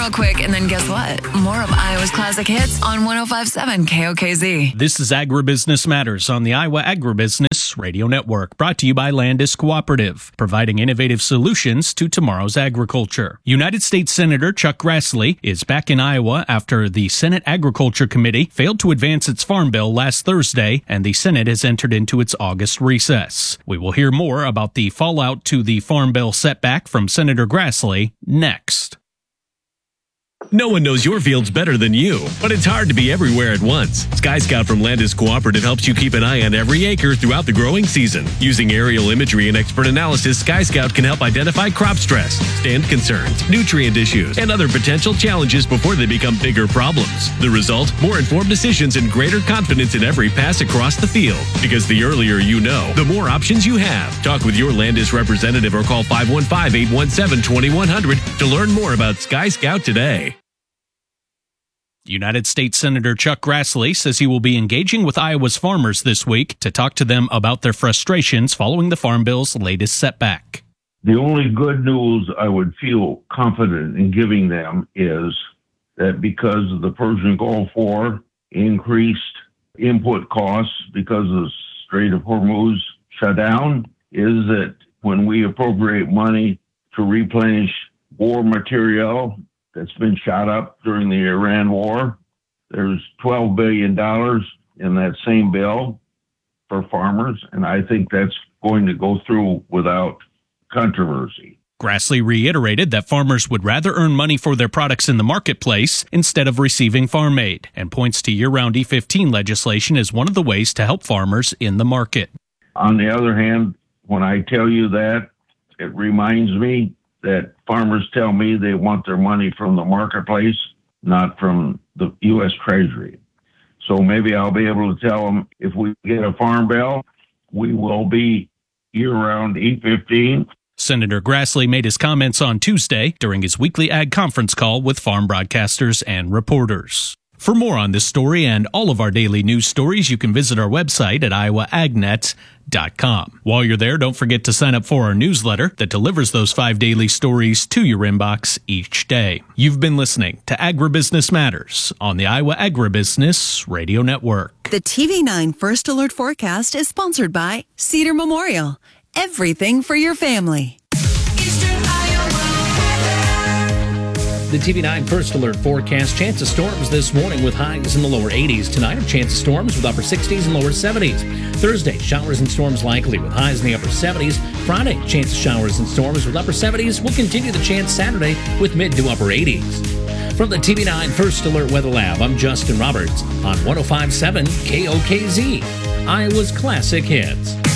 real quick, and then guess what? More of Iowa's classic hits on 105.7 KOKZ. This is Agribusiness Matters on the Iowa Agribusiness Radio Network, brought to you by Landis Cooperative, providing innovative solutions to tomorrow's agriculture. United States Senator Chuck Grassley is back in Iowa after the Senate Agriculture Committee failed to advance its farm bill last Thursday, and the Senate has entered into its August recess. We will hear more about the fallout to the farm bill setback from Senator Grassley next. No one knows your fields better than you, but it's hard to be everywhere at once. Sky Scout from Landis Cooperative helps you keep an eye on every acre throughout the growing season. Using aerial imagery and expert analysis, Sky Scout can help identify crop stress, stand concerns, nutrient issues, and other potential challenges before they become bigger problems. The result? More informed decisions and greater confidence in every pass across the field. Because the earlier you know, the more options you have. Talk with your Landis representative or call 515-817-2100 to learn more about Sky Scout today. United States Senator Chuck Grassley says he will be engaging with Iowa's farmers this week to talk to them about their frustrations following the Farm Bill's latest setback. The only good news I would feel confident in giving them is that because of the Persian Gulf War, increased input costs because of the Strait of Hormuz shutdown, is that when we appropriate money to replenish war material that's been shot up during the Iran war, there's $12 billion in that same bill for farmers, and I think that's going to go through without controversy. Grassley reiterated that farmers would rather earn money for their products in the marketplace instead of receiving farm aid, and points to year-round E15 legislation as one of the ways to help farmers in the market. On the other hand, when I tell you that, it reminds me that farmers tell me they want their money from the marketplace, not from the U.S. Treasury. So maybe I'll be able to tell them if we get a farm bill, we will be year-round E15. Senator Grassley made his comments on Tuesday during his weekly ag conference call with farm broadcasters and reporters. For more on this story and all of our daily news stories, you can visit our website at iowaagnet.com. While you're there, don't forget to sign up for our newsletter that delivers those 5 daily stories to your inbox each day. You've been listening to Agribusiness Matters on the Iowa Agribusiness Radio Network. The TV9 First Alert Forecast is sponsored by Cedar Memorial. Everything for your family. The TV9 First Alert Forecast. Chance of storms this morning with highs in the lower 80s. Tonight, a chance of storms with upper 60s and lower 70s. Thursday, showers and storms likely with highs in the upper 70s. Friday, chance of showers and storms with upper 70s. We'll continue the chance Saturday with mid to upper 80s. From the TV9 First Alert Weather Lab, I'm Justin Roberts on 105.7 KOKZ, Iowa's Classic Hits.